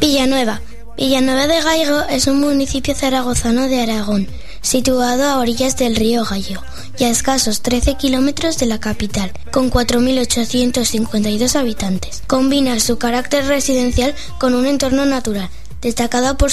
Villanueva. Villanueva de Gállego es un municipio zaragozano de Aragón, situado a orillas del río Gállego y a escasos 13 kilómetros de la capital, con 4.852 habitantes. Combina su carácter residencial con un entorno natural, destacado por